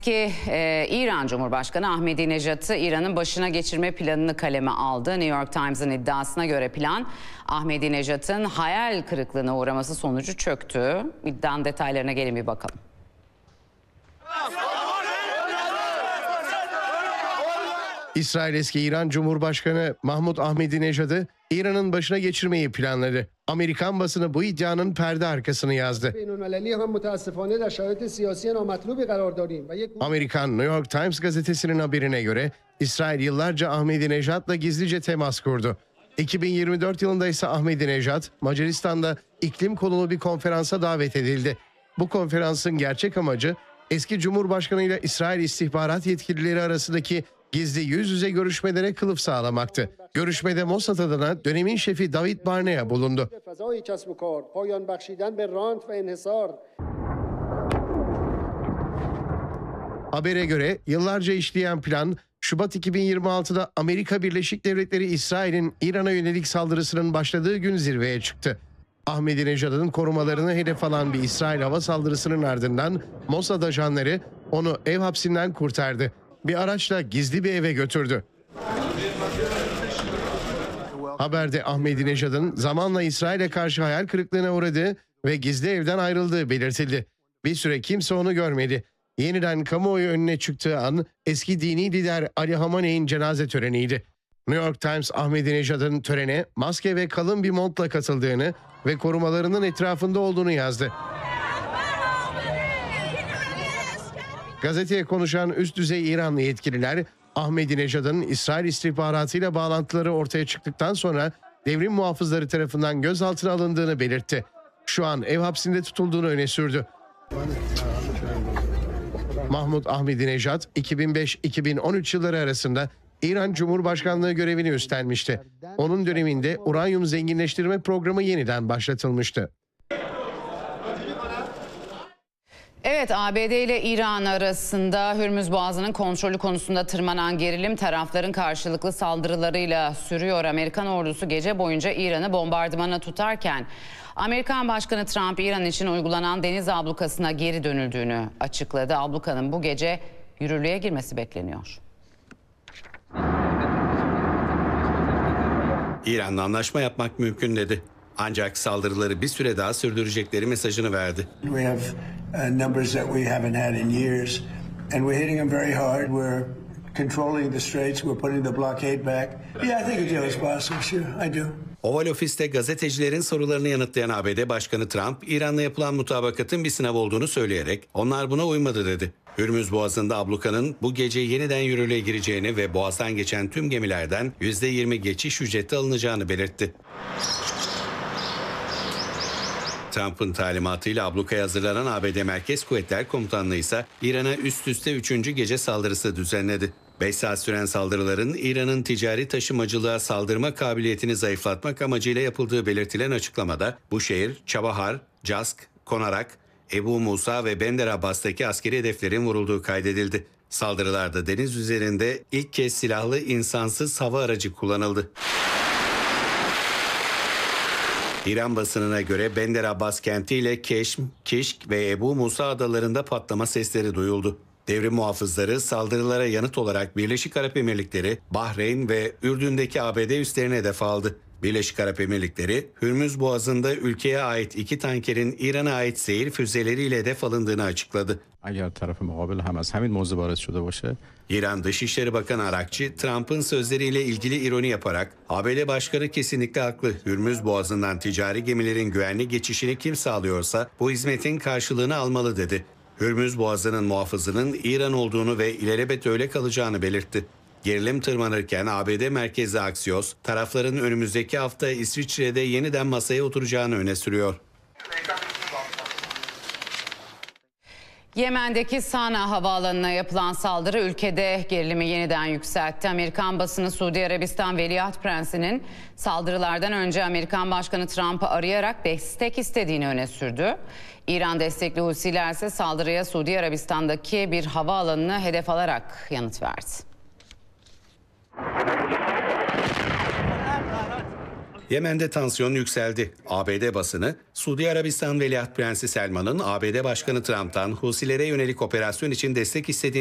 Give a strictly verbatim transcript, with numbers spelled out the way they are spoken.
Ki e, İran Cumhurbaşkanı Ahmadinejad'ı İran'ın başına geçirme planını kaleme aldı. New York Times'ın iddiasına göre plan Ahmadinejad'ın hayal kırıklığına uğraması sonucu çöktü. İddianın detaylarına gelin bir bakalım. İsrail eski İran Cumhurbaşkanı Mahmut Ahmadinejad'ı İran'ın başına geçirmeyi planladı. Amerikan basını bu iddianın perde arkasını yazdı. Amerikan New York Times gazetesinin haberine göre İsrail yıllarca Ahmadinejad'la gizlice temas kurdu. iki bin yirmi dört yılında ise Ahmadinejad Macaristan'da iklim konulu bir konferansa davet edildi. Bu konferansın gerçek amacı eski Cumhurbaşkanı ile İsrail istihbarat yetkilileri arasındaki gizli yüz yüze görüşmelere kılıf sağlamaktı. Görüşmede Mossad adına dönemin şefi David Barnea bulundu. Habere göre yıllarca işleyen plan Şubat iki bin yirmi altıda Amerika Birleşik Devletleri İsrail'in İran'a yönelik saldırısının başladığı gün zirveye çıktı. Ahmadinejad'ın korumalarını hedef alan bir İsrail hava saldırısının ardından Mossad ajanları onu ev hapsinden kurtardı. Bir araçla gizli bir eve götürdü. Haberde Ahmadinejad'ın zamanla İsrail'e karşı hayal kırıklığına uğradığı ve gizli evden ayrıldığı belirtildi. Bir süre kimse onu görmedi. Yeniden kamuoyu önüne çıktığı an eski dini lider Ali Hamaney'in cenaze töreniydi. New York Times Ahmadinejad'ın törene maske ve kalın bir montla katıldığını ve korumalarının etrafında olduğunu yazdı. Gazeteye konuşan üst düzey İranlı yetkililer, Ahmadinejad'ın İsrail istihbaratıyla bağlantıları ortaya çıktıktan sonra devrim muhafızları tarafından gözaltına alındığını belirtti. Şu an ev hapsinde tutulduğunu öne sürdü. Mahmut Ahmadinejad iki bin beş iki bin on üç yılları arasında İran Cumhurbaşkanlığı görevini üstlenmişti. Onun döneminde uranyum zenginleştirme programı yeniden başlatılmıştı. Evet, A B D ile İran arasında Hürmüz Boğazı'nın kontrolü konusunda tırmanan gerilim tarafların karşılıklı saldırılarıyla sürüyor. Amerikan ordusu gece boyunca İran'ı bombardımana tutarken Amerikan Başkanı Trump İran için uygulanan deniz ablukasına geri dönüldüğünü açıkladı. Ablukanın bu gece yürürlüğe girmesi bekleniyor. İran'la anlaşma yapmak mümkün dedi. Ancak saldırıları bir süre daha sürdürecekleri mesajını verdi. We have uh, numbers that we haven't had in years, and we're hitting them very hard. We're controlling the straits. We're putting the blockade back. Yeah, I think a deal is possible. Sure, I do. Oval Ofis'te gazetecilerin sorularını yanıtlayan A B D Başkanı Trump, İran'la yapılan mutabakatın bir sınav olduğunu söyleyerek onlar buna uymadı dedi. Hürmüz Boğazı'nda ablukanın bu gece yeniden yürürlüğe gireceğini ve boğazdan geçen tüm gemilerden yüzde yirmi geçiş ücreti alınacağını belirtti. Trump'ın talimatıyla ablukaya hazırlanan A B D Merkez Kuvvetler Komutanlığı ise İran'a üst üste üçüncü gece saldırısı düzenledi. beş saat süren saldırıların İran'ın ticari taşımacılığa saldırma kabiliyetini zayıflatmak amacıyla yapıldığı belirtilen açıklamada bu şehir Çabahar, Cask, Konarak, Ebu Musa ve Bender Abbas'taki askeri hedeflerin vurulduğu kaydedildi. Saldırılarda deniz üzerinde ilk kez silahlı insansız hava aracı kullanıldı. İran basınına göre Bender Abbas kenti ile Keşm, Kişk ve Ebu Musa adalarında patlama sesleri duyuldu. Devrim muhafızları saldırılara yanıt olarak Birleşik Arap Emirlikleri, Bahreyn ve Ürdün'deki A B D üslerini hedef aldı. Birleşik Arap Emirlikleri, Hürmüz Boğazı'nda ülkeye ait iki tankerin İran'a ait seyir füzeleriyle hedef alındığını açıkladı. İran Dışişleri Bakanı Arakçı, Trump'ın sözleriyle ilgili ironi yaparak, A B D Başkanı kesinlikle haklı. Hürmüz Boğazı'ndan ticari gemilerin güvenli geçişini kim sağlıyorsa bu hizmetin karşılığını almalı dedi. Hürmüz Boğazı'nın muhafızının İran olduğunu ve ilelebet öyle kalacağını belirtti. Gerilim tırmanırken A B D merkezli Axios, tarafların önümüzdeki hafta İsviçre'de yeniden masaya oturacağını öne sürüyor. Yemen'deki Sana havaalanına yapılan saldırı ülkede gerilimi yeniden yükseltti. Amerikan basını Suudi Arabistan Veliaht Prensi'nin saldırılardan önce Amerikan Başkanı Trump'ı arayarak destek istediğini öne sürdü. İran destekli Husiler ise saldırıya Suudi Arabistan'daki bir havaalanını hedef alarak yanıt verdi. Yemen'de tansiyon yükseldi. A B D basını, Suudi Arabistan Veliaht Prensi Selman'ın A B D Başkanı Trump'tan Husilere yönelik operasyon için destek istediğini